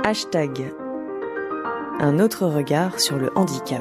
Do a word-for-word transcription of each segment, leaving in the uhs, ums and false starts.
Hashtag. Un autre regard sur le handicap.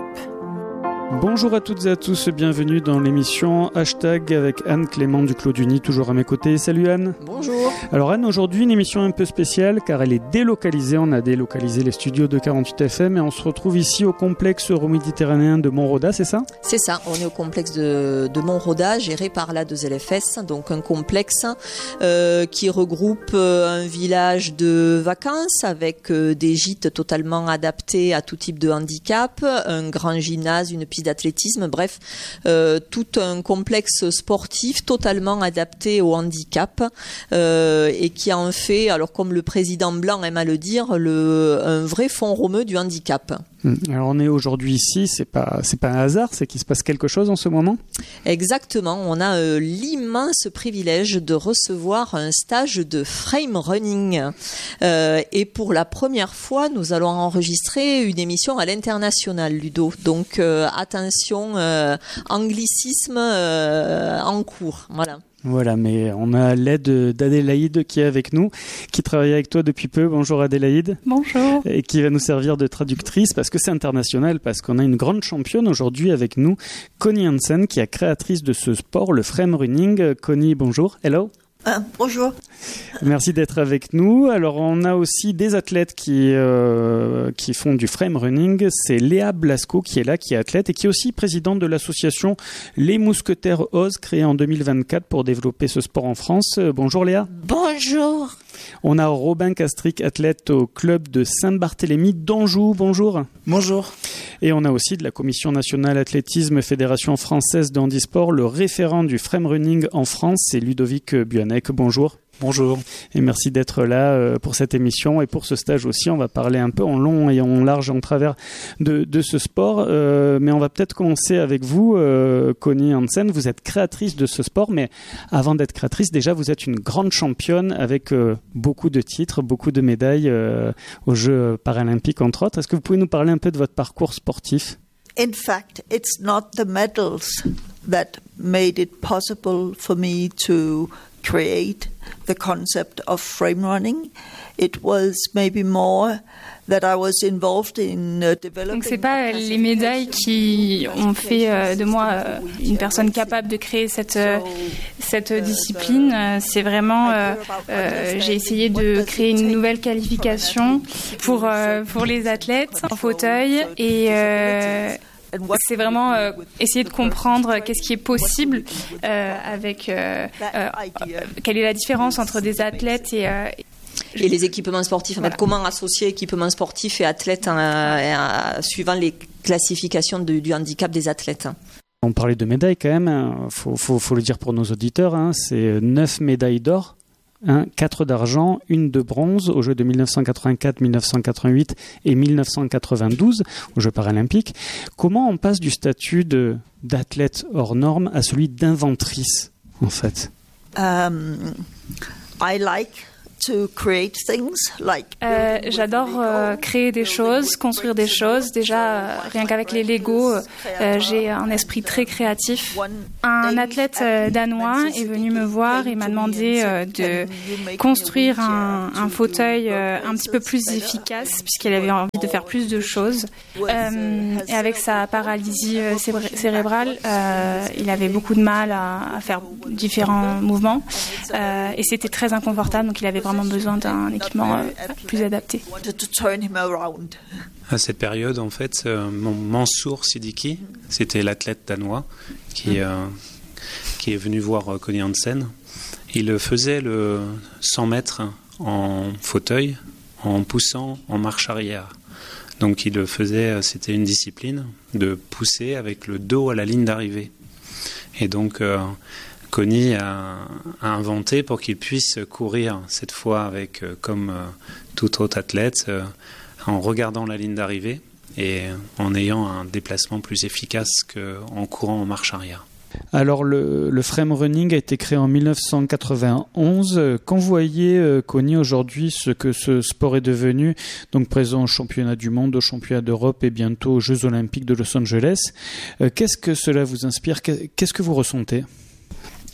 Bonjour à toutes et à tous, bienvenue dans l'émission Hashtag avec Anne-Clément Duclos-Duny, toujours à mes côtés. Salut Anne. Bonjour. Alors Anne, aujourd'hui une émission un peu spéciale car elle est délocalisée. On a délocalisé les studios de quarante-huit F M et on se retrouve ici au complexe euroméditerranéen de Montroda, c'est ça ? C'est ça, on est au complexe de, de Montroda, géré par l'A deux L F S, donc un complexe euh, qui regroupe euh, un village de vacances avec euh, des gîtes totalement adaptés à tout type de handicap, un grand gymnase, une piste d'athlétisme, bref, euh, tout un complexe sportif totalement adapté au handicap euh, et qui en fait, alors comme le président Blanc aime à le dire, le, un vrai fond romeu du handicap. Alors on est aujourd'hui ici, c'est pas c'est pas un hasard, c'est qu'il se passe quelque chose en ce moment. Exactement, on a euh, l'immense privilège de recevoir un stage de frame running euh, et pour la première fois, nous allons enregistrer une émission à l'international, Ludo. Donc euh, attention, euh, anglicisme euh, en cours, voilà. Voilà, mais on a l'aide d'Adélaïde qui est avec nous, qui travaille avec toi depuis peu. Bonjour Adélaïde. Bonjour. Et qui va nous servir de traductrice parce que c'est international, parce qu'on a une grande championne aujourd'hui avec nous, Connie Hansen, qui est créatrice de ce sport, le frame running. Connie, bonjour. Hello. Euh, bonjour. Merci d'être avec nous. Alors, on a aussi des athlètes qui euh, qui font du frame running. C'est Léa Blasco qui est là, qui est athlète et qui est aussi présidente de l'association Les Mousquetaires Osent, créée en deux mille vingt-quatre pour développer ce sport en France. Bonjour Léa. Bonjour. On a Robin Castric, athlète au club de Saint-Barthélemy d'Anjou. Bonjour. Bonjour. Et on a aussi de la Commission nationale athlétisme, Fédération française de handisport, le référent du frame running en France, c'est Ludovic Buannec. Bonjour. Bonjour. Et merci d'être là pour cette émission et pour ce stage aussi. On va parler un peu en long et en large en travers de, de ce sport. Euh, mais on va peut-être commencer avec vous, euh, Connie Hansen. Vous êtes créatrice de ce sport, mais avant d'être créatrice, déjà, vous êtes une grande championne avec euh, beaucoup de titres, beaucoup de médailles euh, aux Jeux paralympiques, entre autres. Est-ce que vous pouvez nous parler un peu de votre parcours sportif ? In fact, it's not the medals that made it possible for me to create the concept of frame running. It was maybe more that I was involved in uh, developing. Donc c'est pas les médailles qui ont fait euh, de moi euh, une personne capable de créer cette euh, cette discipline. C'est vraiment euh, euh, j'ai essayé de créer une nouvelle qualification pour euh, pour les athlètes en fauteuil et euh, c'est vraiment euh, essayer de comprendre qu'est-ce qui est possible euh, avec euh, euh, quelle est la différence entre des athlètes et euh, et les équipements sportifs. En fait, comment associer équipements sportifs et athlètes en, en, en, suivant les classifications de, du handicap des athlètes. On parlait de médailles quand même, il faut, faut, faut le dire pour nos auditeurs, hein, c'est neuf médailles d'or. Hein, quatre d'argent, une de bronze aux Jeux de dix-neuf cent quatre-vingt-quatre, dix-neuf cent quatre-vingt-huit et dix-neuf cent quatre-vingt-douze aux Jeux paralympiques. Comment on passe du statut de, d'athlète hors norme à celui d'inventrice, en fait ? Um, I like to create things like euh, j'adore euh, créer des choses, construire des choses. Déjà, euh, rien qu'avec les Lego, euh, j'ai un esprit très créatif. Un athlète euh, danois est venu me voir et m'a demandé euh, de construire un, un fauteuil euh, un petit peu plus efficace puisqu'il avait envie de faire plus de choses. Euh, et avec sa paralysie euh, cérébrale, euh, il avait beaucoup de mal à, à faire différents mouvements euh, et c'était très inconfortable. Donc, il avait vraiment besoin d'un équipement euh, plus adapté. À cette période, en fait, euh, Mansour Siddiqui, c'était l'athlète danois qui, euh, qui est venu voir euh, Connie Hansen. Il faisait le cent mètres en fauteuil en poussant en marche arrière. Donc il le faisait, c'était une discipline de pousser avec le dos à la ligne d'arrivée. Et donc euh, Connie a, a inventé pour qu'il puisse courir cette fois avec, euh, comme euh, tout autre athlète, euh, en regardant la ligne d'arrivée et en ayant un déplacement plus efficace qu'en courant en marche arrière. Alors le, le frame running a été créé en dix-neuf cent quatre-vingt-onze. Quand vous voyez, euh, Connie, aujourd'hui ce que ce sport est devenu, donc présent au championnat du monde, au championnat d'Europe et bientôt aux Jeux olympiques de Los Angeles, euh, qu'est-ce que cela vous inspire ? Qu'est-ce que vous ressentez ?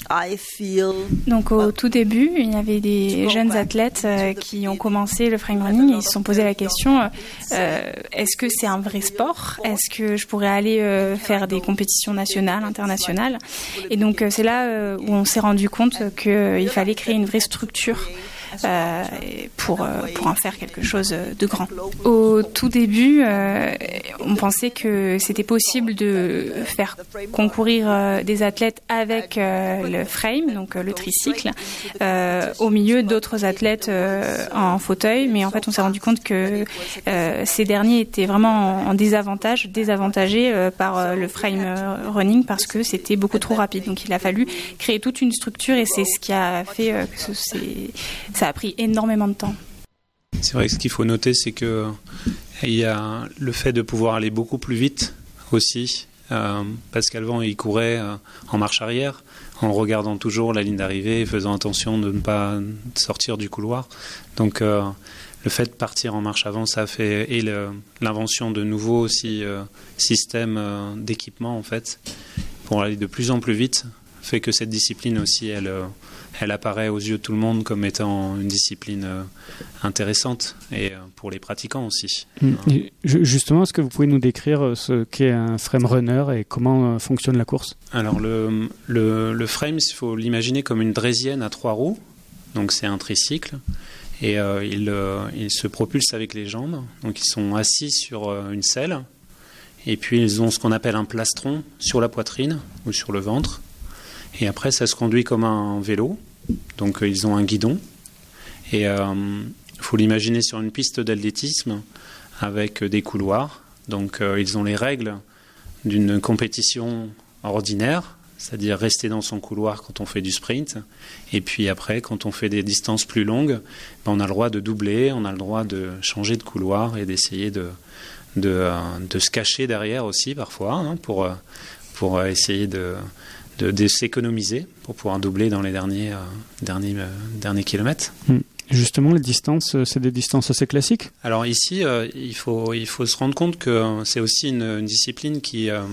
I feel. Donc au tout début, il y avait des jeunes athlètes euh, qui ont commencé le frame running et ils se sont posé la question euh, est-ce que c'est un vrai sport ? Est-ce que je pourrais aller euh, faire des compétitions nationales, internationales ? Et donc euh, c'est là euh, où on s'est rendu compte qu'il euh, fallait créer une vraie structure. Euh, pour, euh, pour en faire quelque chose de grand. Au tout début, euh, on pensait que c'était possible de faire concourir euh, des athlètes avec euh, le frame, donc euh, le tricycle, euh, au milieu d'autres athlètes euh, en fauteuil, mais en fait on s'est rendu compte que euh, ces derniers étaient vraiment en, en désavantage, désavantagés euh, par euh, le frame running parce que c'était beaucoup trop rapide. Donc il a fallu créer toute une structure et c'est ce qui a fait euh, que c'est ça a pris énormément de temps. C'est vrai que ce qu'il faut noter, c'est que il y a le fait de pouvoir aller beaucoup plus vite aussi, euh, parce qu'avant il courait euh, en marche arrière, en regardant toujours la ligne d'arrivée et faisant attention de ne pas sortir du couloir. Donc euh, le fait de partir en marche avant, ça a fait et le, l'invention de nouveaux aussi euh, systèmes euh, d'équipement en fait, pour aller de plus en plus vite, fait que cette discipline aussi, elle euh, elle apparaît aux yeux de tout le monde comme étant une discipline euh, intéressante et euh, pour les pratiquants aussi. Mmh. Et justement, est-ce que vous pouvez nous décrire ce qu'est un frame runner et comment euh, fonctionne la course ? Alors le, le, le frame, il faut l'imaginer comme une draisienne à trois roues, donc c'est un tricycle et euh, il, euh, il se propulse avec les jambes, donc ils sont assis sur euh, une selle et puis ils ont ce qu'on appelle un plastron sur la poitrine ou sur le ventre. Et après, ça se conduit comme un vélo. Donc, euh, ils ont un guidon. Et il euh, faut l'imaginer sur une piste d'athlétisme avec euh, des couloirs. Donc, euh, ils ont les règles d'une compétition ordinaire, c'est-à-dire rester dans son couloir quand on fait du sprint. Et puis après, quand on fait des distances plus longues, ben, on a le droit de doubler, on a le droit de changer de couloir et d'essayer de, de, euh, de se cacher derrière aussi parfois hein, pour, euh, pour essayer de... De, de s'économiser pour pouvoir doubler dans les derniers, euh, derniers, euh, derniers kilomètres. Mmh. Justement, les distances, c'est des distances assez classiques ? Alors ici, euh, il, faut, il faut se rendre compte que c'est aussi une, une discipline qui euh,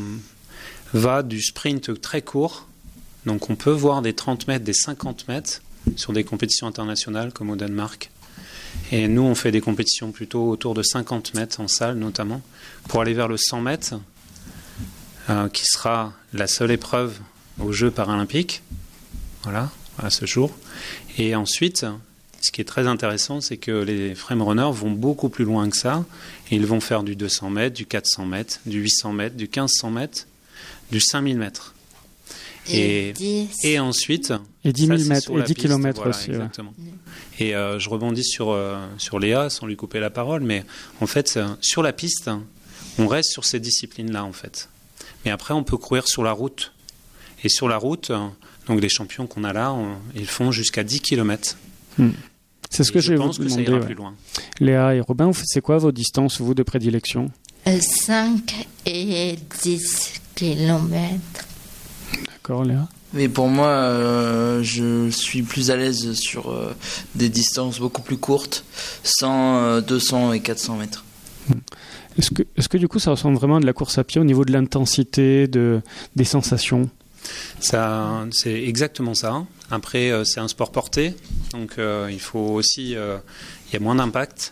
va du sprint très court. Donc on peut voir des trente mètres, des cinquante mètres sur des compétitions internationales comme au Danemark. Et nous, on fait des compétitions plutôt autour de cinquante mètres en salle notamment, pour aller vers le cent mètres, euh, qui sera la seule épreuve aux Jeux paralympiques, voilà, à ce jour. Et ensuite, ce qui est très intéressant, c'est que les frame runners vont beaucoup plus loin que ça. Et ils vont faire du deux cents mètres, du quatre cents mètres, du huit cents mètres, du quinze cents mètres, du cinq mille mètres. Et, et, et ensuite... Et dix mille mètres, et dix kilomètres voilà, aussi. Exactement. Ouais. Et euh, je rebondis sur, euh, sur Léa, sans lui couper la parole, mais en fait, sur la piste, on reste sur ces disciplines-là, en fait. Mais après, on peut courir sur la route. Et sur la route, donc les champions qu'on a là, on, ils font jusqu'à dix kilomètres. Hmm. C'est ce que je j'ai pense vous que demandé, ça ira ouais. plus loin. Léa et Robin, c'est quoi vos distances, vous, de prédilection ? cinq et dix kilomètres. D'accord, Léa ? Mais pour moi, euh, je suis plus à l'aise sur euh, des distances beaucoup plus courtes, cent, euh, deux cents et quatre cents mètres. Hmm. Est-ce que, est-ce que du coup ça ressemble vraiment à de la course à pied au niveau de l'intensité, de, des sensations ? Ça, c'est exactement ça. Après, euh, c'est un sport porté, donc euh, il faut aussi, euh, il y a moins d'impact.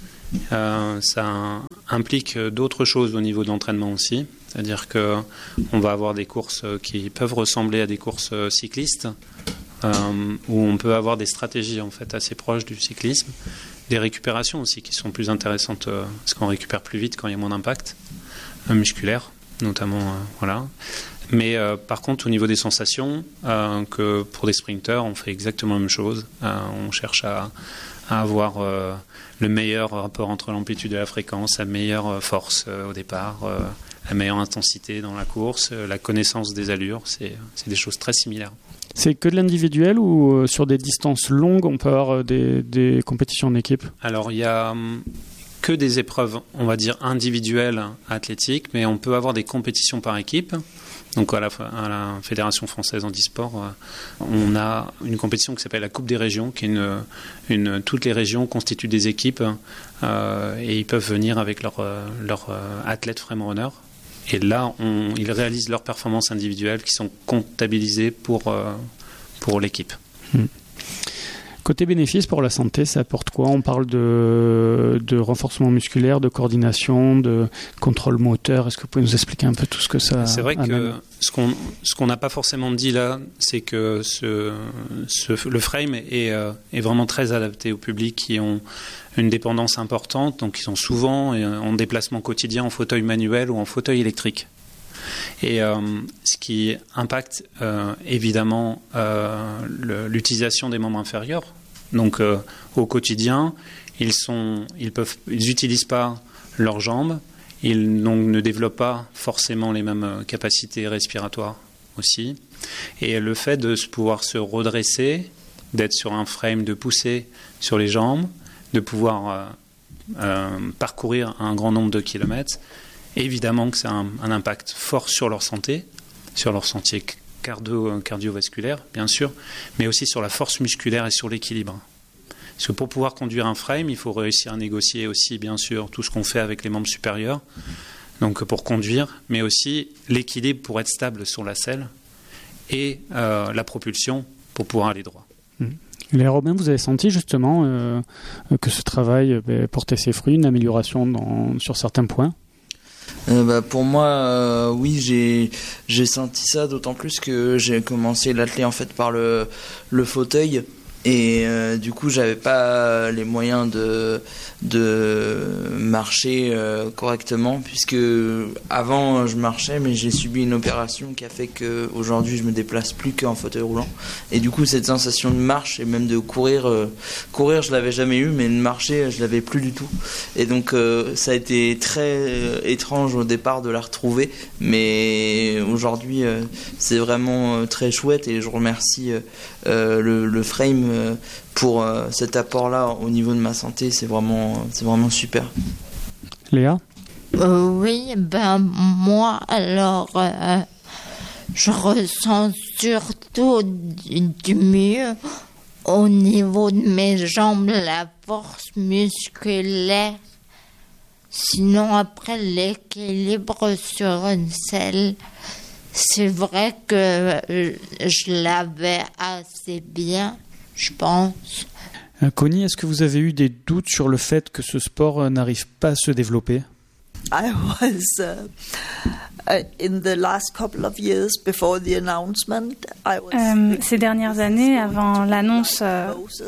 Euh, ça implique d'autres choses au niveau de l'entraînement aussi, c'est-à-dire que on va avoir des courses qui peuvent ressembler à des courses cyclistes, euh, où on peut avoir des stratégies en fait assez proches du cyclisme, des récupérations aussi qui sont plus intéressantes euh, parce qu'on récupère plus vite quand il y a moins d'impact euh, musculaire, notamment, euh, voilà. Mais euh, par contre, au niveau des sensations, euh, que pour des sprinteurs, on fait exactement la même chose. Euh, on cherche à, à avoir euh, le meilleur rapport entre l'amplitude et la fréquence, la meilleure force euh, au départ, euh, la meilleure intensité dans la course, euh, la connaissance des allures. C'est, c'est des choses très similaires. C'est que de l'individuel ou euh, sur des distances longues, on peut avoir euh, des, des compétitions en équipe ? Alors, il y a... Hum, que des épreuves, on va dire, individuelles athlétiques, mais on peut avoir des compétitions par équipe. Donc à la, à la Fédération française handisport, on a une compétition qui s'appelle la Coupe des régions, qui est une, une toutes les régions constituent des équipes euh, et ils peuvent venir avec leurs leur, euh, athlètes frame runner. Et là, on, ils réalisent leurs performances individuelles qui sont comptabilisées pour, euh, pour l'équipe. Mmh. Côté bénéfice pour la santé, ça apporte quoi? On parle de, de renforcement musculaire, de coordination, de contrôle moteur. Est-ce que vous pouvez nous expliquer un peu tout ce que ça C'est vrai amène? que ce qu'on ce qu'on n'a pas forcément dit là, c'est que ce, ce, le frame est, euh, est vraiment très adapté au public qui ont une dépendance importante, donc qui sont souvent en déplacement quotidien en fauteuil manuel ou en fauteuil électrique. Et euh, ce qui impacte euh, évidemment euh, le, l'utilisation des membres inférieurs. Donc euh, au quotidien, ils sont, ils peuvent, ils n'utilisent pas leurs jambes, ils donc, ne développent pas forcément les mêmes capacités respiratoires aussi. Et le fait de pouvoir se redresser, d'être sur un frame, de pousser sur les jambes, de pouvoir euh, euh, parcourir un grand nombre de kilomètres. Évidemment que ça a un, un impact fort sur leur santé, sur leur santé cardio, cardiovasculaire, bien sûr, mais aussi sur la force musculaire et sur l'équilibre. Parce que pour pouvoir conduire un frame, il faut réussir à négocier aussi, bien sûr, tout ce qu'on fait avec les membres supérieurs, donc pour conduire, mais aussi l'équilibre pour être stable sur la selle et euh, la propulsion pour pouvoir aller droit. Mmh. Léa Robin, vous avez senti justement euh, que ce travail euh, portait ses fruits, une amélioration dans, sur certains points? Euh, bah, pour moi, euh, oui, j'ai j'ai senti ça, d'autant plus que j'ai commencé l'athlé en fait par le le fauteuil. Et euh, du coup, j'avais pas les moyens de de marcher euh, correctement, puisque avant je marchais, mais j'ai subi une opération qui a fait que aujourd'hui je me déplace plus qu'en fauteuil roulant. Et du coup, cette sensation de marche et même de courir, euh, courir, je l'avais jamais eu, mais de marcher, je l'avais plus du tout. Et donc, euh, ça a été très euh, étrange au départ de la retrouver, mais aujourd'hui, euh, c'est vraiment euh, très chouette et je remercie euh, euh, le, le frame pour euh, cet apport-là au niveau de ma santé. C'est vraiment, c'est vraiment super. Léa? euh, Oui, ben moi, alors, euh, je ressens surtout du, du mieux au niveau de mes jambes, la force musculaire. Sinon, après, l'équilibre sur une selle, c'est vrai que je l'avais assez bien, je pense. Euh, Connie, est-ce que vous avez eu des doutes sur le fait que ce sport euh, n'arrive pas à se développer? I was uh, uh, in the last couple of years before the announcement. I was Euh, ces dernières années, avant l'annonce euh,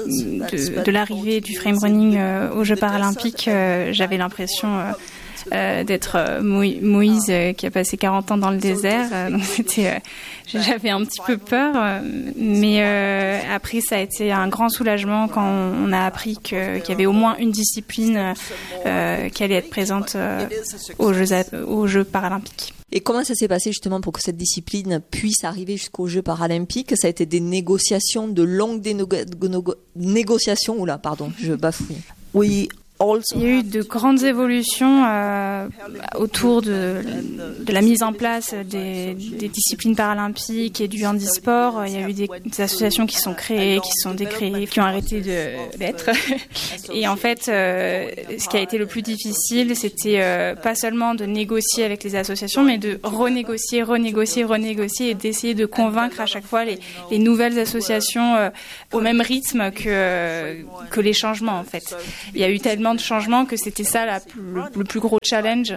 de, de l'arrivée du frame running euh, aux Jeux paralympiques, euh, j'avais l'impression euh, euh, d'être euh, Mo- Moïse euh, qui a passé quarante ans dans le désert. Euh, donc c'était, euh, j'avais un petit peu peur, euh, mais euh, après ça a été un grand soulagement quand on a appris que, qu'il y avait au moins une discipline euh, qui allait être présente euh, aux Jeux, aux Jeux paralympiques. Et comment ça s'est passé justement pour que cette discipline puisse arriver jusqu'aux Jeux paralympiques? Ça a été des négociations, de longues dénoga- dénoga- négociations. Oula, pardon, je bafouille. we also Il y a eu de grandes évolutions euh, autour de, de la mise en place des, des disciplines paralympiques et du handisport. Il y a eu des, des associations qui sont créées, qui sont décréées, qui ont arrêté de, d'être. Et en fait, euh, ce qui a été le plus difficile, c'était euh, pas seulement de négocier avec les associations, mais de renégocier, renégocier, renégocier et d'essayer de convaincre à chaque fois les, les nouvelles associations euh, au même rythme que, euh, que les changements en fait. Il y a eu tellement de changements que c'était ça la, le, le plus gros challenge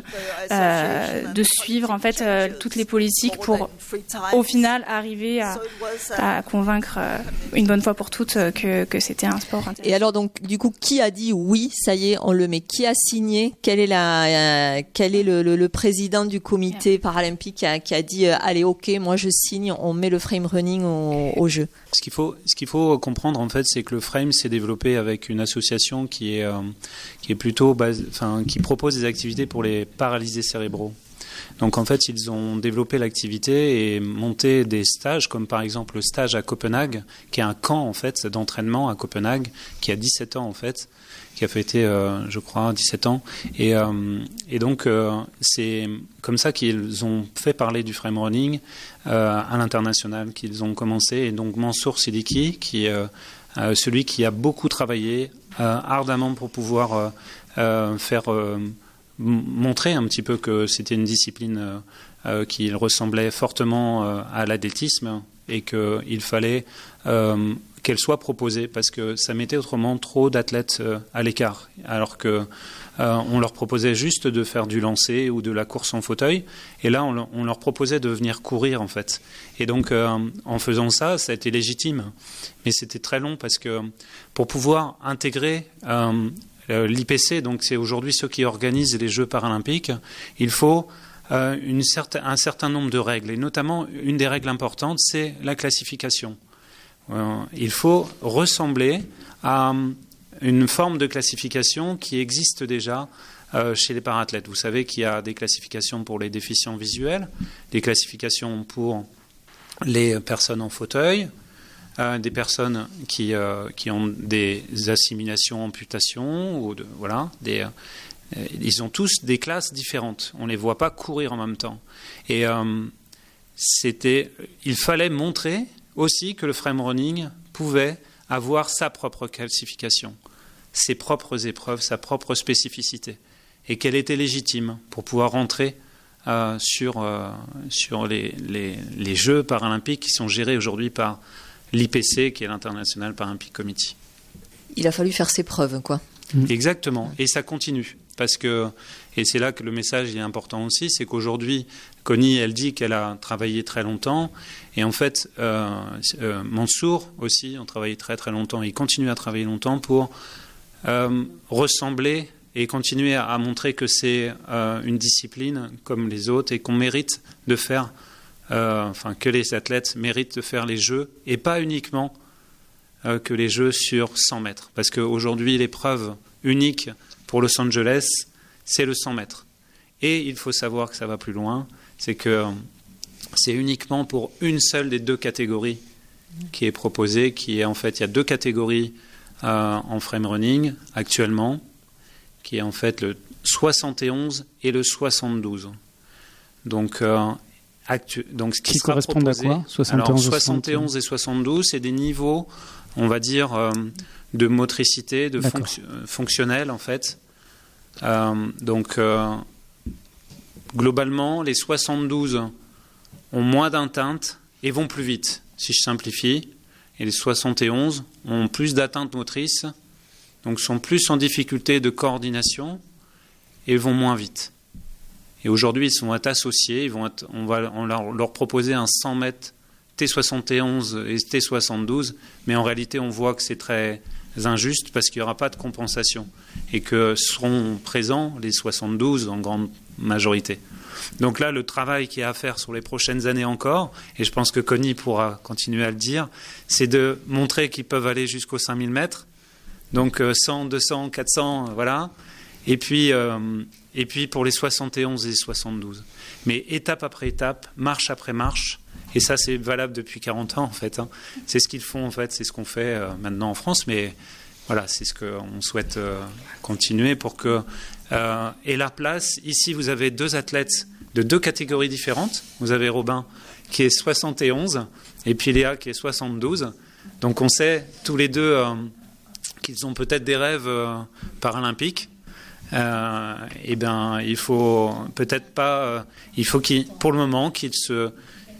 euh, de suivre en fait euh, toutes les politiques pour au final arriver à, à convaincre euh, une bonne fois pour toutes euh, que, que c'était un sport intéressant. Et alors donc du coup, qui a dit oui, ça y est, on le met? Qui a signé? Quel est la, euh, quel est le, le, le président du comité paralympique qui a, qui a dit euh, allez, ok, moi je signe, on met le frame running au, au jeu? Ce qu'il faut, ce qu'il faut comprendre en fait, c'est que le frame s'est développé avec une association qui est, euh, qui est plutôt, base, enfin, qui propose des activités pour les paralysés cérébraux. Donc en fait, ils ont développé l'activité et monté des stages, comme par exemple le stage à Copenhague, qui est un camp en fait d'entraînement à Copenhague, qui a dix-sept ans en fait, qui a fêté, euh, je crois, dix-sept ans. Et, euh, et donc euh, c'est comme ça qu'ils ont fait parler du frame running euh, à l'international, qu'ils ont commencé. Et donc Mansour Siddiqui, qui est euh, euh, celui qui a beaucoup travaillé euh, ardemment pour pouvoir euh, euh, faire euh, montrer un petit peu que c'était une discipline euh, qui ressemblait fortement euh, à l'athlétisme et qu'il fallait euh, qu'elle soit proposée parce que ça mettait autrement trop d'athlètes euh, à l'écart, alors que euh, on leur proposait juste de faire du lancer ou de la course en fauteuil, et là on, on leur proposait de venir courir en fait. Et donc euh, en faisant ça, ça a été légitime, mais c'était très long parce que pour pouvoir intégrer euh, l'I P C, donc c'est aujourd'hui ceux qui organisent les Jeux paralympiques, il faut euh, une certain, un certain nombre de règles, et notamment une des règles importantes, c'est la classification. Euh, il faut ressembler à une forme de classification qui existe déjà euh, chez les parathlètes. Vous savez qu'il y a des classifications pour les déficients visuels, des classifications pour les personnes en fauteuil, euh, des personnes qui, euh, qui ont des assimilations, amputations, ou de, voilà, des, euh, ils ont tous des classes différentes. On ne les voit pas courir en même temps. Et euh, c'était, il fallait montrer aussi que le frame running pouvait avoir sa propre classification, ses propres épreuves, sa propre spécificité, et qu'elle était légitime pour pouvoir rentrer euh, sur, euh, sur les, les, les Jeux paralympiques qui sont gérés aujourd'hui par l'I P C, qui est l'International Paralympic Committee. Il a fallu faire ses preuves, quoi. Exactement, et ça continue. Parce que, et c'est là que le message est important aussi, c'est qu'aujourd'hui, Connie, elle dit qu'elle a travaillé très longtemps, et en fait, euh, euh, Mansour aussi ont travaillé très très longtemps, et ils continuent à travailler longtemps pour euh, ressembler et continuer à, à montrer que c'est euh, une discipline comme les autres, et qu'on mérite de faire, euh, enfin que les athlètes méritent de faire les Jeux, et pas uniquement euh, que les Jeux sur cent mètres. Parce qu'aujourd'hui, l'épreuve unique pour Los Angeles, c'est le cent mètres. Et il faut savoir que ça va plus loin, c'est que c'est uniquement pour une seule des deux catégories qui est proposée, qui est en fait, il y a deux catégories euh, en frame running actuellement, qui est en fait le soixante et onze et le soixante-douze. Donc, euh, actu- donc ce qui, qui sera correspondent proposé, à quoi soixante et onze, alors, soixante et onze et soixante-douze, c'est des niveaux, on va dire, euh, de motricité, de fonc- fonctionnel en fait. Euh, donc euh, globalement, les soixante-douze ont moins d'atteintes et vont plus vite, si je simplifie, et les soixante et onze ont plus d'atteintes motrices, donc sont plus en difficulté de coordination et vont moins vite. Et aujourd'hui, ils sont associés, ils vont être, on va on leur, leur proposer un cent mètres T soixante et onze et T soixante-douze, mais en réalité, on voit que c'est très injuste parce qu'il n'y aura pas de compensation et que seront présents les soixante-douze en grande majorité. Donc là, le travail qu'il y a à faire sur les prochaines années encore, et je pense que Connie pourra continuer à le dire, c'est de montrer qu'ils peuvent aller jusqu'aux cinq mille mètres, donc cent, deux cents, quatre cents, voilà, et puis, euh, et puis pour les soixante et onze et soixante-douze. Mais étape après étape, marche après marche, et ça, c'est valable depuis quarante ans, en fait. Hein. C'est ce qu'ils font, en fait. C'est ce qu'on fait euh, maintenant en France. Mais voilà, c'est ce qu'on souhaite euh, continuer pour que... Euh, et la place, ici, vous avez deux athlètes de deux catégories différentes. Vous avez Robin, qui est soixante et onze, et puis Léa, qui est soixante-douze. Donc, on sait tous les deux euh, qu'ils ont peut-être des rêves euh, paralympiques. Euh, et bien, il faut peut-être pas... Euh, il faut qu'ils, pour le moment, qu'ils se...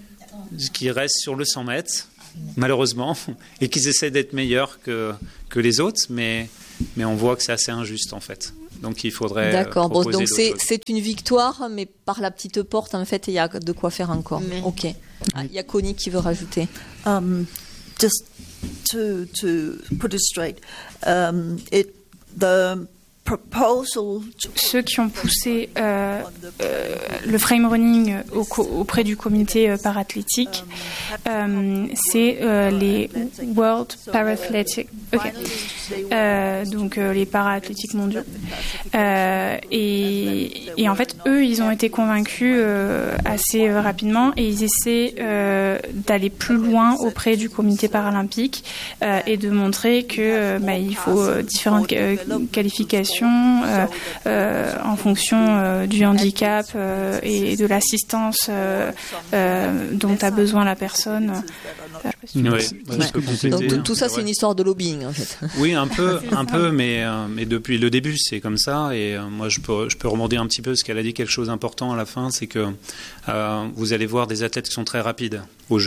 qui restent sur le cent mètres, malheureusement, et qu'ils essaient d'être meilleurs que, que les autres, mais, mais on voit que c'est assez injuste, en fait. Donc, il faudrait D'accord, bon, donc c'est, choses. c'est une victoire, mais par la petite porte, en fait, il y a de quoi faire encore. Mais... Ok. Ah, il y a Connie qui veut rajouter. Um, just to, to put it straight, um, it, the proposal to... Ceux qui ont poussé euh, euh, le frame running au, auprès du comité euh, parathlétique, euh, c'est euh, les World Parathletic, okay. euh, donc euh, les paraathlétiques mondiaux. Euh, et, et en fait, eux, ils ont été convaincus euh, assez rapidement et ils essaient euh, d'aller plus loin auprès du comité paralympique euh, et de montrer que euh, bah, il faut euh, différentes euh, qualifications Euh, euh, en fonction euh, du handicap euh, et de l'assistance euh, euh, dont a besoin la personne. Euh, Oui, ouais. Donc tout, tout ça, c'est une histoire de lobbying, en fait. Oui, un peu, un peu, mais, euh, mais depuis le début, c'est comme ça. Et euh, moi, je peux, je peux rebondir un petit peu, parce qu'elle a dit quelque chose d'important à la fin, c'est que euh, vous allez voir des athlètes qui sont très rapides au jeu.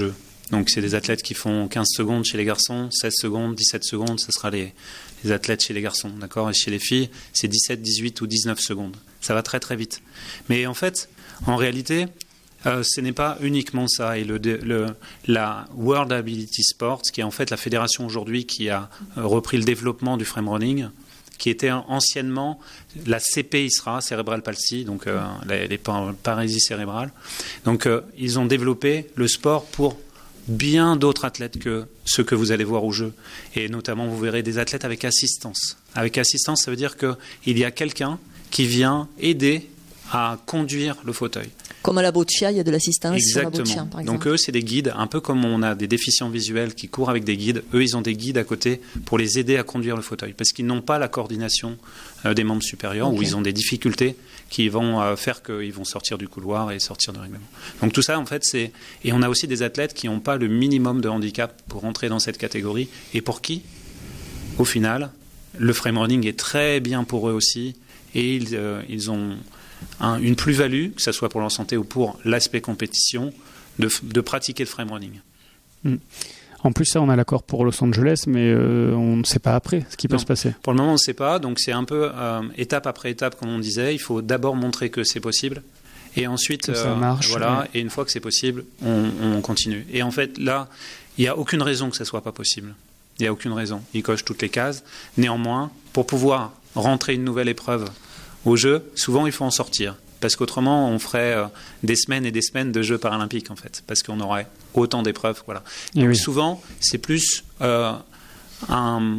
Donc c'est des athlètes qui font quinze secondes chez les garçons, seize secondes, dix-sept secondes, ce sera les, les athlètes chez les garçons, d'accord ? Et chez les filles, c'est dix-sept, dix-huit ou dix-neuf secondes. Ça va très très vite. Mais en fait, en réalité, euh, ce n'est pas uniquement ça. Et le, le, la World Ability Sports, qui est en fait la fédération aujourd'hui qui a repris le développement du frame running, qui était anciennement la C P I S R A, Cerebral Palsy, donc euh, les, les paralysies cérébrales. Donc euh, ils ont développé le sport pour bien d'autres athlètes que ceux que vous allez voir au jeu. Et notamment, vous verrez des athlètes avec assistance. Avec assistance, ça veut dire qu'il y a quelqu'un qui vient aider à conduire le fauteuil. Comme à la boccia, il y a de l'assistance sur la boccia, Exactement. par exemple. Donc eux, c'est des guides, un peu comme on a des déficients visuels qui courent avec des guides. Eux, ils ont des guides à côté pour les aider à conduire le fauteuil, parce qu'ils n'ont pas la coordination euh, des membres supérieurs, okay. Ou ils ont des difficultés qui vont euh, faire qu'ils vont sortir du couloir et sortir du règlement. Donc tout ça, en fait, c'est... Et on a aussi des athlètes qui n'ont pas le minimum de handicap pour entrer dans cette catégorie, et pour qui, au final, le frame running est très bien pour eux aussi, et ils, euh, ils ont... Un, une plus-value, que ce soit pour leur santé ou pour l'aspect compétition, de, de pratiquer le frame running. Mmh. En plus, ça, on a l'accord pour Los Angeles, mais euh, on ne sait pas après ce qui peut non. se passer. Pour le moment, on ne sait pas. Donc, c'est un peu euh, étape après étape, comme on disait. Il faut d'abord montrer que c'est possible. Et ensuite, que ça marche, euh, voilà. Ouais. Et une fois que c'est possible, on, on continue. Et en fait, là, il n'y a aucune raison que ça ne soit pas possible. Il n'y a aucune raison. Il coche toutes les cases. Néanmoins, pour pouvoir rentrer une nouvelle épreuve au jeu, souvent il faut en sortir, parce qu'autrement on ferait euh, des semaines et des semaines de jeux paralympiques en fait, parce qu'on aurait autant d'épreuves, voilà. Donc oui. Souvent c'est plus euh, un,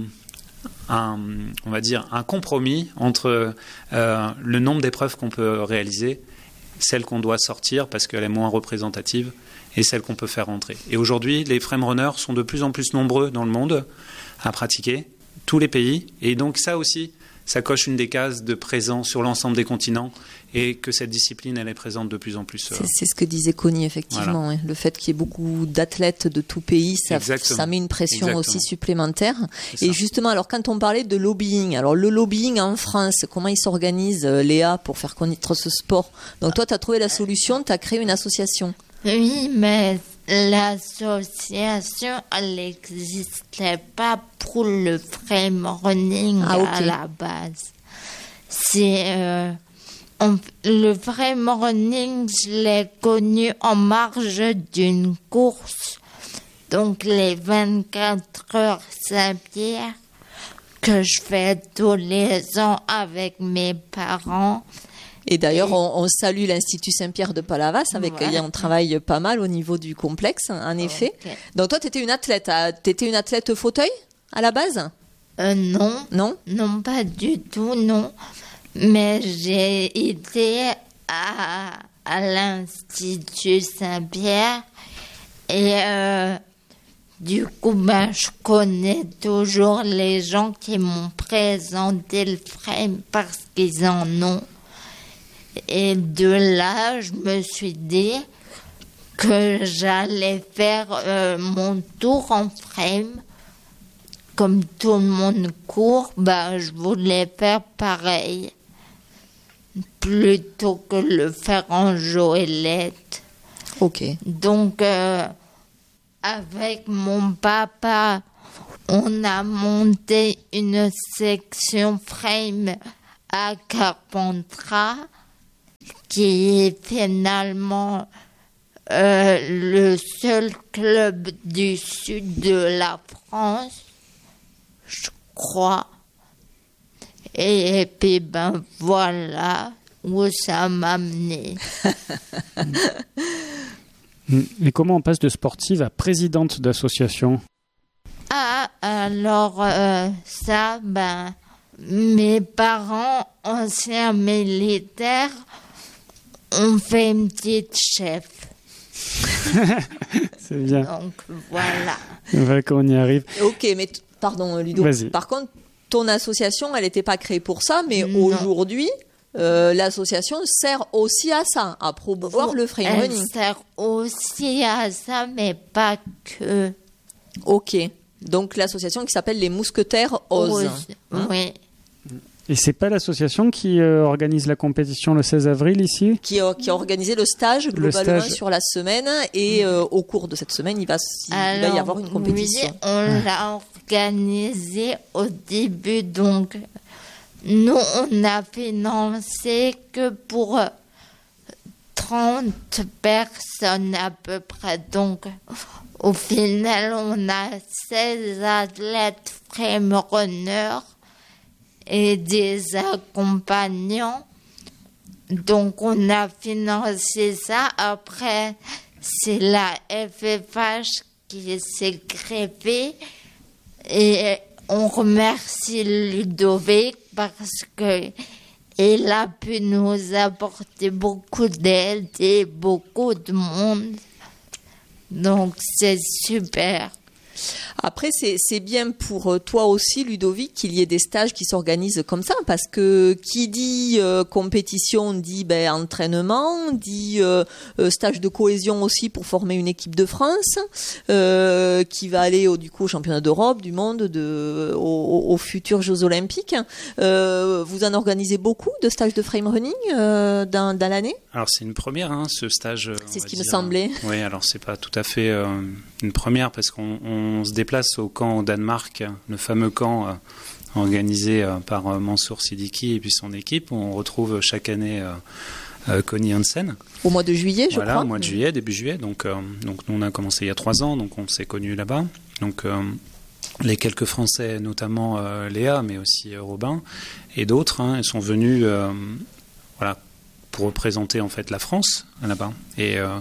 un, on va dire un compromis entre euh, le nombre d'épreuves qu'on peut réaliser, celle qu'on doit sortir parce qu'elle est moins représentative, et celle qu'on peut faire rentrer. Et aujourd'hui, les frame runners sont de plus en plus nombreux dans le monde à pratiquer, tous les pays, et donc ça aussi, ça coche une des cases de présence sur l'ensemble des continents, et que cette discipline, elle est présente de plus en plus. C'est, c'est ce que disait Connie, effectivement. Voilà. Hein. Le fait qu'il y ait beaucoup d'athlètes de tout pays, ça, ça met une pression Exactement. Aussi supplémentaire. Et justement, alors quand on parlait de lobbying, alors le lobbying en France, comment il s'organise, Léa, pour faire connaître ce sport ? Donc toi, tu as trouvé la solution, tu as créé une association. Oui, mais l'association, elle n'existait pas pour le frame running ah, okay. à la base. C'est euh, on, le frame running, je l'ai connu en marge d'une course, donc les vingt-quatre heures Saint-Pierre que je fais tous les ans avec mes parents. Et d'ailleurs, on, on salue l'Institut Saint-Pierre de Palavas, avec qui ouais. on travaille pas mal au niveau du complexe, en effet. Okay. Donc toi, tu étais une athlète. Tu étais une athlète fauteuil, à la base ? euh, Non. Non ? Non, pas du tout, non. Mais j'ai été à, à l'Institut Saint-Pierre et euh, du coup, ben, je connais toujours les gens qui m'ont présenté le frame parce qu'ils en ont. Et de là, je me suis dit que j'allais faire euh, mon tour en frame. Comme tout le monde court, bah, je voulais faire pareil. Plutôt que le faire en joëlette. Ok. Donc, euh, avec mon papa, on a monté une section frame à Carpentras, qui est finalement euh, le seul club du sud de la France, je crois. Et, et puis ben voilà où ça m'a amené. Et comment on passe de sportive à présidente d'association ? Ah, alors euh, ça, ben, mes parents, anciens militaires, ont fait une petite chef. C'est bien. Donc voilà. On va qu'on y arrive. Ok, mais t- pardon Ludo. Vas-y. Par contre, ton association, elle n'était pas créée pour ça, mais non. aujourd'hui, euh, l'association sert aussi à ça, à promouvoir oh, le frame elle running. Elle sert aussi à ça, mais pas que. Ok. Donc l'association qui s'appelle les Mousquetaires Ose. Hein ? Oui. Et Et c'est pas l'association qui euh, organise la compétition le seize avril ici ? Qui a, qui a organisé le stage globalement le stage. sur la semaine et euh, au cours de cette semaine, il va, il Alors, va y avoir une compétition. Oui, on l'a organisé au début, donc nous on a financé que pour trente personnes à peu près, donc au final on a seize athlètes frame runners et des accompagnants, donc on a financé ça. Après c'est la F F H qui s'est greffée et on remercie Ludovic parce que il a pu nous apporter beaucoup d'aide et beaucoup de monde. Donc, c'est super. Après, c'est, c'est bien pour toi aussi, Ludovic, qu'il y ait des stages qui s'organisent comme ça, parce que qui dit euh, compétition dit ben, entraînement, dit euh, stage de cohésion aussi pour former une équipe de France, euh, qui va aller au, du coup, au championnat d'Europe, du monde, de, aux, aux futurs Jeux Olympiques. Euh, vous en organisez beaucoup de stages de frame running euh, dans, dans l'année ? Alors c'est une première, hein, ce stage. C'est ce qui dire. me semblait. Oui, alors c'est pas tout à fait euh, une première parce qu'on on se déplace au camp au Danemark, le fameux camp euh, organisé euh, par euh, Mansour Siddiqui et puis son équipe, où on retrouve chaque année euh, euh, Connie Hansen. Au mois de juillet, je voilà, crois. Voilà, au mois de juillet, début juillet. Donc, euh, donc nous on a commencé il y a trois ans, donc on s'est connus là-bas. Donc euh, les quelques Français, notamment euh, Léa, mais aussi euh, Robin et d'autres, hein, ils sont venus, euh, voilà. pour représenter en fait la France là-bas. Et, euh,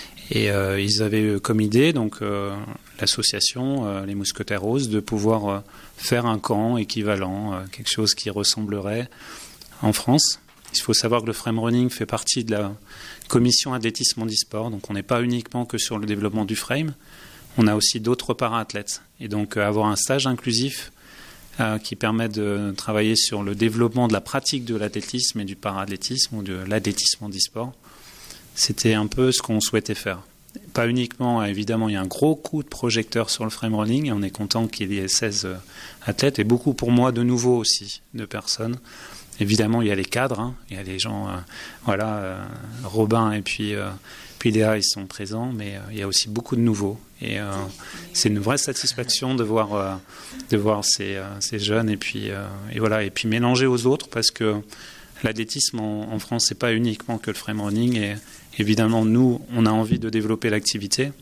et euh, ils avaient comme idée, donc euh, l'association, euh, les Mousquetaires Roses, de pouvoir euh, faire un camp équivalent, euh, quelque chose qui ressemblerait en France. Il faut savoir que le frame running fait partie de la commission athlétisme handisport, donc on n'est pas uniquement que sur le développement du frame, on a aussi d'autres para-athlètes. Et donc euh, avoir un stage inclusif Euh, qui permet de travailler sur le développement de la pratique de l'athlétisme et du para-athlétisme ou de l'athlétisme handisport. C'était un peu ce qu'on souhaitait faire. Pas uniquement, évidemment, il y a un gros coup de projecteur sur le frame running et on est content qu'il y ait seize euh, athlètes et beaucoup pour moi de nouveaux aussi, de personnes. Évidemment, il y a les cadres, hein, il y a les gens, euh, voilà, euh, Robin et puis, euh, puis Léa, ils sont présents, mais euh, il y a aussi beaucoup de nouveaux. Et euh, c'est une vraie satisfaction de voir, euh, de voir ces, euh, ces jeunes et puis, euh, et voilà, et puis mélanger aux autres parce que l'athlétisme en, en France, c'est pas uniquement que le frame running. Et évidemment, nous, on a envie de développer l'activité,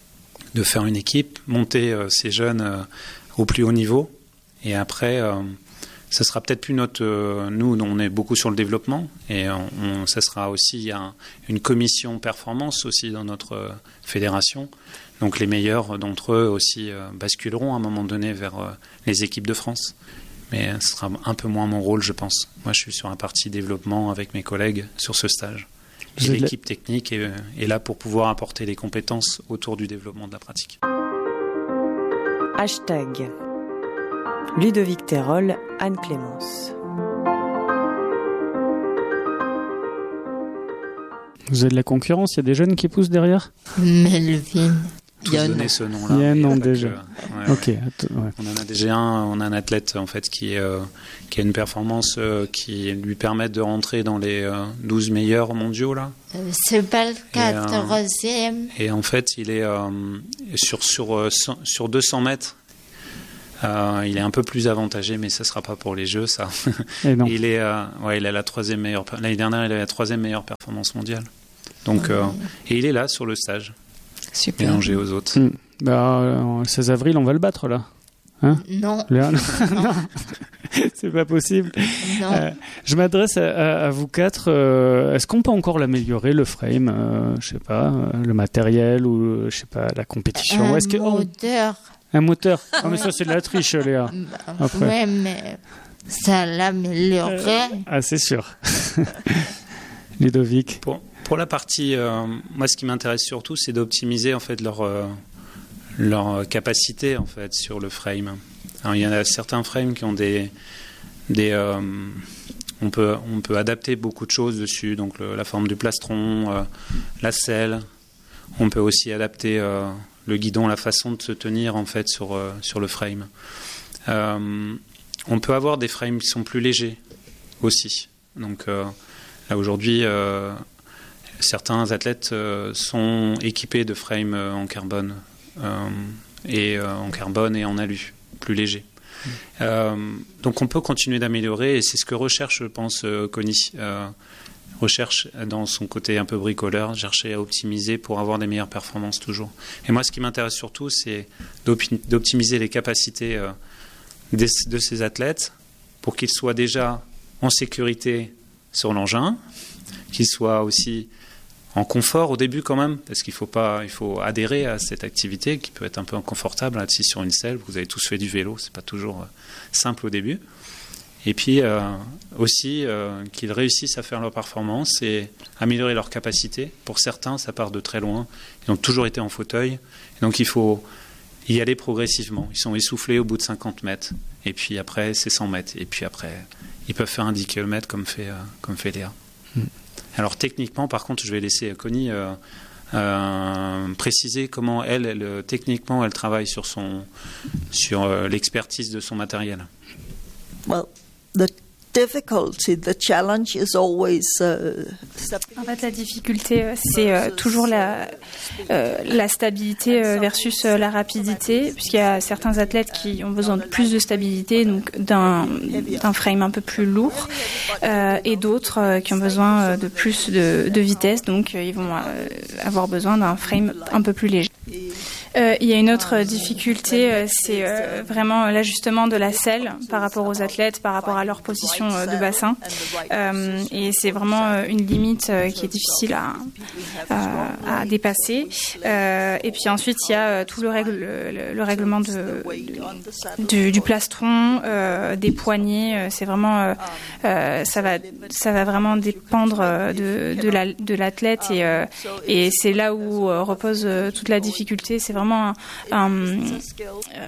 de faire une équipe, monter euh, ces jeunes euh, au plus haut niveau. Et après, euh, ça sera peut-être plus notre... Euh, nous, on est beaucoup sur le développement et on, on, ça sera aussi un, une commission performance aussi dans notre euh, fédération. Donc les meilleurs d'entre eux aussi euh, basculeront à un moment donné vers euh, les équipes de France. Mais ce sera un peu moins mon rôle, je pense. Moi, je suis sur un parti développement avec mes collègues sur ce stage. Et l'équipe technique est, est là pour pouvoir apporter les compétences autour du développement de la pratique. Hashtag Ludovic Terol, Anne Clémence. Vous avez de la concurrence, il y a des jeunes qui poussent derrière ? Melvin. Tous donner ce nom-là. Il y a un nom déjà. Que, ouais, ok. Ouais. On en a déjà un, on a un athlète en fait qui, euh, qui a une performance euh, qui lui permet de rentrer dans les euh, douze meilleurs mondiaux là. C'est pas le quatorzième. Et, euh, et en fait, il est euh, sur, sur, euh, sur deux cents mètres. Euh, il est un peu plus avantagé, mais ça ne sera pas pour les Jeux, ça. Et non. il, est, euh, ouais, il a la troisième meilleure. L'année dernière, il a la troisième meilleure performance mondiale. Donc, euh, et il est là sur le stage. Super. Mélangé aux autres. Mmh. Bah, le seize avril, on va le battre là. Hein non. Léa, non. non. C'est pas possible. Non. Euh, je m'adresse à, à, à vous quatre. Euh, est-ce qu'on peut encore l'améliorer, le frame euh, je sais pas, euh, le matériel ou je sais pas, la compétition. Un est-ce que, moteur. Oh, un moteur. Ah, mais ça, c'est de la triche, Léa. Après. Ouais, mais ça l'améliorerait. Euh, ah, c'est sûr. Ludovic. Pour, pour la partie, euh, moi, ce qui m'intéresse surtout, c'est d'optimiser en fait leur euh, leur capacité en fait sur le frame. Alors, il y en a certains frames qui ont des des euh, on peut on peut adapter beaucoup de choses dessus, donc le, la forme du plastron, euh, la selle. On peut aussi adapter euh, le guidon, la façon de se tenir en fait sur euh, sur le frame. Euh, on peut avoir des frames qui sont plus légers. aussi. Donc euh, là aujourd'hui, euh, certains athlètes euh, sont équipés de frames euh, en carbone euh, et euh, en carbone et en alu, plus légers. Mmh. Euh, donc on peut continuer d'améliorer et c'est ce que recherche, je pense, euh, Connie. Euh, recherche dans son côté un peu bricoleur, chercher à optimiser pour avoir des meilleures performances toujours. Et moi, ce qui m'intéresse surtout, c'est d'optimiser les capacités euh, de, de ces athlètes pour qu'ils soient déjà en sécurité sur l'engin, qu'ils soient aussi en confort au début quand même, parce qu'il faut pas, il faut adhérer à cette activité qui peut être un peu inconfortable, assis sur une selle. Vous avez tous fait du vélo, c'est pas toujours euh, simple au début. Et puis euh, aussi euh, qu'ils réussissent à faire leur performance et améliorer leurs capacités. Pour certains, ça part de très loin. Ils ont toujours été en fauteuil. Et donc il faut y aller progressivement. Ils sont essoufflés au bout de cinquante mètres. Et puis après, c'est cent mètres. Et puis après, ils peuvent faire un dix kilomètres comme fait, euh, comme fait Léa. Mm. Alors techniquement, par contre, je vais laisser Connie euh, euh, préciser comment elle, elle, techniquement, elle travaille sur, son, sur euh, l'expertise de son matériel. Well. The difficulty, the challenge is always. Uh, en fait, la difficulté, c'est euh, toujours la, euh, la stabilité euh, versus euh, la rapidité, puisqu'il y a certains athlètes qui ont besoin de plus de stabilité, donc d'un, d'un frame un peu plus lourd, euh, et d'autres euh, qui ont besoin de plus de, de vitesse, donc euh, ils vont euh, avoir besoin d'un frame un peu plus léger. Euh, il y a une autre difficulté, euh, c'est euh, vraiment l'ajustement de la selle par rapport aux athlètes, par rapport à leur position euh, de bassin. Euh, et c'est vraiment euh, une limite euh, qui est difficile à, à, à dépasser. Euh, et puis ensuite, il y a euh, tout le, règle, le, le règlement de, de, du, du plastron, euh, des poignées. C'est vraiment, euh, euh, ça va, ça va vraiment dépendre de, de, la, de l'athlète et, euh, et c'est là où euh, repose euh, toute la difficulté. C'est vraiment un, un, euh,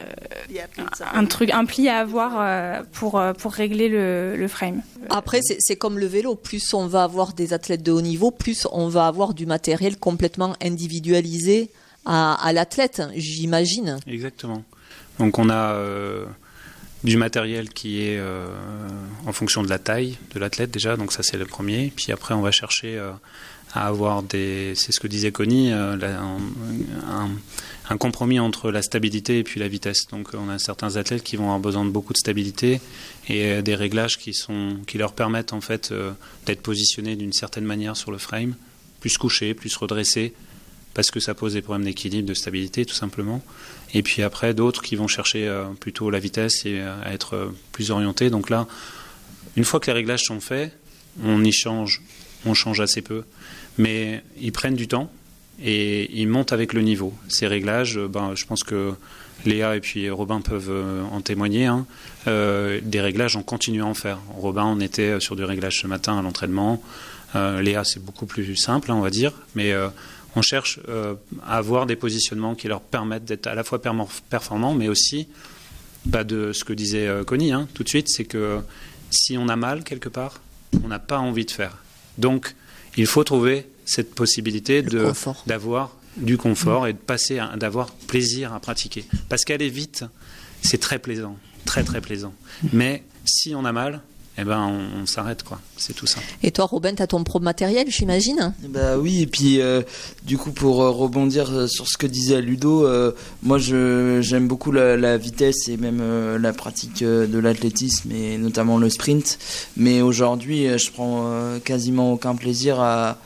un truc, un pli à avoir euh, pour, pour régler le, le frame. Après, c'est, c'est comme le vélo. Plus on va avoir des athlètes de haut niveau, plus on va avoir du matériel complètement individualisé à, à l'athlète, j'imagine. Exactement. Donc on a euh, du matériel qui est euh, en fonction de la taille de l'athlète déjà, donc ça c'est le premier. Puis après on va chercher euh, à avoir des, c'est ce que disait Connie, euh, la, un, un, un compromis entre la stabilité et puis la vitesse. Donc on a certains athlètes qui vont avoir besoin de beaucoup de stabilité et euh, des réglages qui sont, qui leur permettent en fait euh, d'être positionnés d'une certaine manière sur le frame, plus couchés, plus redressés, parce que ça pose des problèmes d'équilibre, de stabilité tout simplement. Et puis après d'autres qui vont chercher euh, plutôt la vitesse et euh, à être euh, plus orientés. Donc là, une fois que les réglages sont faits, on y change, on change assez peu. Mais ils prennent du temps et ils montent avec le niveau. Ces réglages, ben, je pense que Léa et puis Robin peuvent en témoigner. Hein. Euh, des réglages, on continue à en faire. Robin, on était sur du réglage ce matin à l'entraînement. Euh, Léa, c'est beaucoup plus simple, hein, on va dire. Mais euh, on cherche euh, à avoir des positionnements qui leur permettent d'être à la fois performants, mais aussi bah, de ce que disait euh, Connie hein, tout de suite, c'est que si on a mal quelque part, on n'a pas envie de faire. Donc, il faut trouver cette possibilité de, d'avoir du confort et de passer à, d'avoir plaisir à pratiquer. Parce qu'aller vite, c'est très plaisant, très très plaisant. Mais si on a mal, eh ben on, on s'arrête quoi. C'est tout simple. Et toi, Robin, t'as ton propre matériel, j'imagine ? Bah oui, et puis euh, du coup pour euh, rebondir sur ce que disait Ludo, euh, moi je j'aime beaucoup la, la vitesse et même euh, la pratique euh, de l'athlétisme et notamment le sprint. Mais aujourd'hui, euh, je prends euh, quasiment aucun plaisir à